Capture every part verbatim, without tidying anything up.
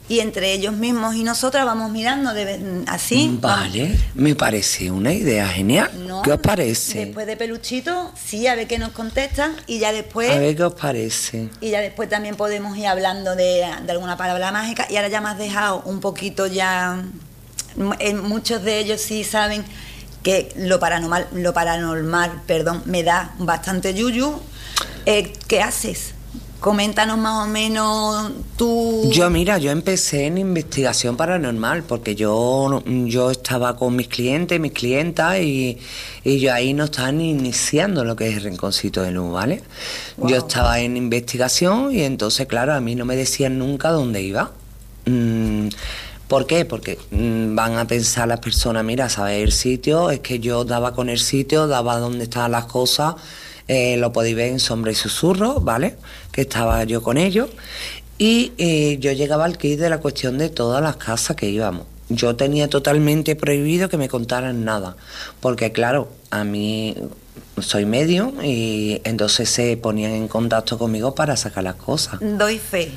y entre ellos mismos y nosotras vamos mirando de, así. Vale, vamos. Me parece una idea genial. ¿No? ¿Qué os parece? Después de Peluchito, sí, a ver qué nos contestan y ya después... A ver qué os parece. Y ya después también podemos ir hablando de, de alguna palabra mágica. Y ahora ya me has dejado un poquito ya... En muchos de ellos sí saben que lo paranormal, lo paranormal, perdón, me da bastante yuyu. Eh, ¿Qué haces? Coméntanos más o menos tú... Yo, mira, yo empecé en investigación paranormal porque yo, yo estaba con mis clientes, mis clientas y, y yo ahí no estaba ni iniciando lo que es el Rinconcito de Luz, ¿vale? Wow. Yo estaba en investigación y entonces, claro, a mí no me decían nunca dónde iba. Mm, ¿Por qué? Porque mmm, van a pensar las personas, mira, ¿sabes el sitio? Es que yo daba con el sitio, daba dónde estaban las cosas... Eh, lo podéis ver en Sombra y Susurro, ¿vale? Que estaba yo con ellos. Y eh, yo llegaba al kit de la cuestión de todas las casas que íbamos. Yo tenía totalmente prohibido que me contaran nada. Porque, claro, a mí soy medium y entonces se ponían en contacto conmigo para sacar las cosas. Doy fe.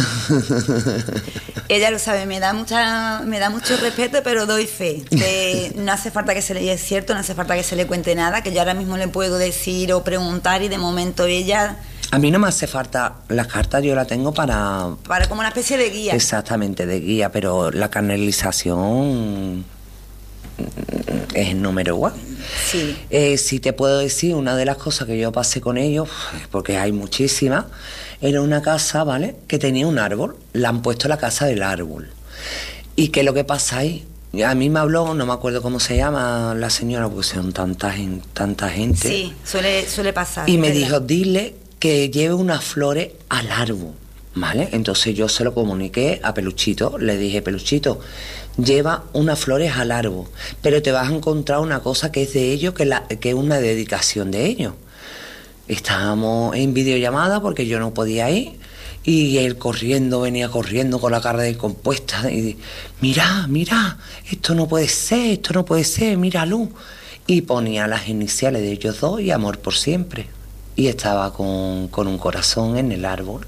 Ella lo sabe, me da mucha, me da mucho respeto, pero doy fe. De, no hace falta que se le, es cierto, no hace falta que se le cuente nada, que yo ahora mismo le puedo decir o preguntar y de momento ella... A mí no me hace falta, las cartas yo las tengo para... Para como una especie de guía. Exactamente, de guía, pero la canalización es el número uno. Sí. Eh, si te puedo decir, una de las cosas que yo pasé con ellos, porque hay muchísimas, era una casa, ¿vale?, que tenía un árbol, la han puesto la casa del árbol. ¿Y qué es lo que pasa ahí? A mí me habló, no me acuerdo cómo se llama la señora, porque son tanta, tanta gente. Sí, suele, suele pasar. Y me ¿verdad? dijo, dile que lleve unas flores al árbol, ¿vale? Entonces yo se lo comuniqué a Peluchito, le dije, Peluchito, lleva unas flores al árbol, pero te vas a encontrar una cosa que es de ellos, que, la, que es una dedicación de ellos. Estábamos en videollamada porque yo no podía ir y él corriendo, venía corriendo con la cara descompuesta y mira, mira, esto no puede ser, esto no puede ser, míralo. Y ponía las iniciales de ellos dos y amor por siempre. Y estaba con, con un corazón en el árbol.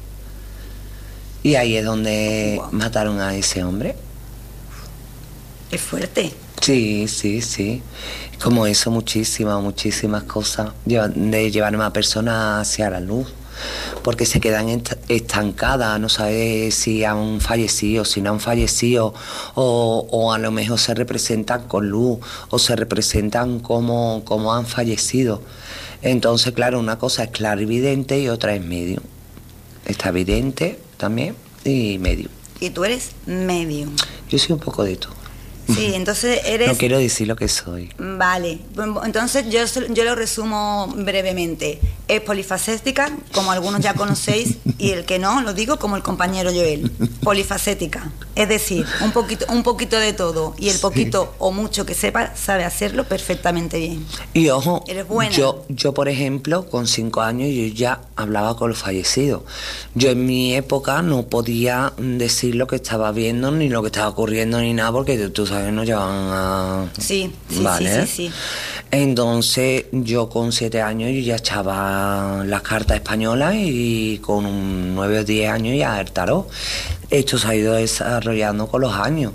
Y ahí es donde wow. mataron a ese hombre. Es fuerte. Sí, sí, sí. Como eso, muchísimas, muchísimas cosas de llevar a una persona hacia la luz, porque se quedan estancadas, no sabes si han fallecido, si no han fallecido, o, o a lo mejor se representan con luz, o se representan como, como han fallecido. Entonces, claro, una cosa es clarividente y otra es medium. Está vidente también y medium. ¿Y tú eres medium? Yo soy un poco de todo. Sí, entonces eres... No quiero decir lo que soy. Vale, entonces yo, yo lo resumo brevemente. Es polifacética, como algunos ya conocéis, y el que no, lo digo como el compañero Joel. Polifacética, es decir, un poquito, un poquito de todo, y el poquito sí. o mucho que sepa, sabe hacerlo perfectamente bien. Y ojo, eres buena. Yo, yo por ejemplo, con cinco años yo ya hablaba con los fallecidos. Yo en mi época no podía decir lo que estaba viendo, ni lo que estaba ocurriendo, ni nada, porque tú sabes, nos llevaban a... Sí, sí, ¿vale? sí, sí, sí. Entonces yo con siete años yo ya echaba las cartas españolas y con un nueve o diez años ya el tarot. Esto se ha ido desarrollando con los años.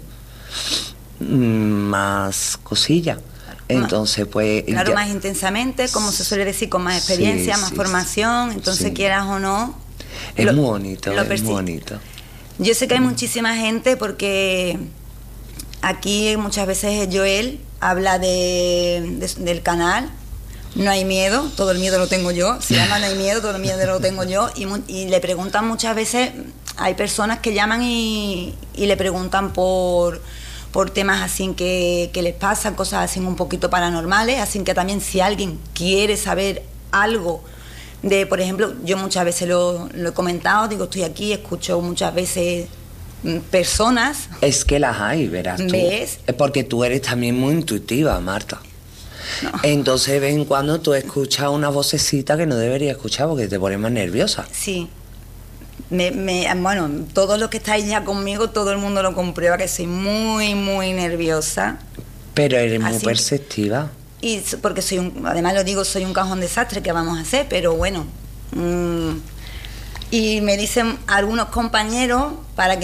Más cosillas. Entonces, pues... Claro, ya... más intensamente, como se suele decir, con más experiencia, sí, más sí, formación. Entonces, sí. quieras o no... Es lo, muy bonito, lo es muy bonito. Yo sé que hay muchísima gente porque... Aquí muchas veces Joel habla de, de, del canal No hay miedo, todo el miedo lo tengo yo. Se llama No hay miedo, todo el miedo lo tengo yo. Y, y le preguntan muchas veces, hay personas que llaman y, y le preguntan por, por temas así que, que les pasan, cosas así un poquito paranormales. Así que también si alguien quiere saber algo de, por ejemplo, yo muchas veces lo, lo he comentado, digo, estoy aquí, escucho muchas veces personas. Es que las hay, verás tú. ¿Ves? Es porque tú eres también muy intuitiva, Marta. No. Entonces de vez en cuando tú escuchas una vocecita que no deberías escuchar porque te pones más nerviosa. Sí. Me, me, bueno, todos los que estáis ya conmigo, todo el mundo lo comprueba, que soy muy, muy nerviosa. Pero eres Así muy perceptiva. Y porque soy un, además lo digo, soy un cajón desastre, ¿qué vamos a hacer? Pero bueno. Mmm, y me dicen algunos compañeros, para que